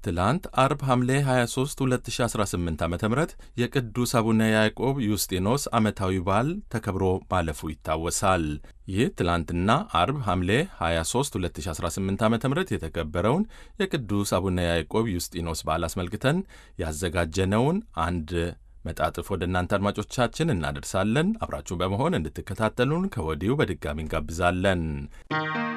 ትላንት አርብ ሐምሌ 23 2018 ዓ.ም የቅዱስ አቡነ ያዕቆብ ዩስጢኖስ ዓመታዊ በዓል ተከብሮ ማለፉ ይታወሳል። ይህ ትላንትና አርብ ሐምሌ 23 2018 ዓ.ም የተከበረውን የቅዱስ አቡነ ያዕቆብ ዩስጢኖስ በዓል አስመልክተን ያዘጋጀነውን አንድ መጣጥፍ ወደ እናንተ አድማጮቻችን እናደርሳለን። አብራችሁን በመሆን እንድትከታተሉን ከወዲሁ በድጋሚ እንጋብዛለን።